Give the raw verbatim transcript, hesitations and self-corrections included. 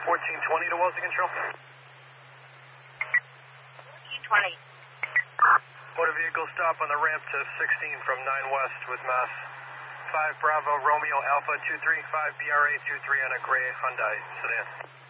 fourteen twenty to Wellesley Control. fourteen twenty. Motor vehicle stop on the ramp to sixteen from nine West with Mass. five Bravo Romeo Alpha two three five B R A two three on a gray Hyundai sedan.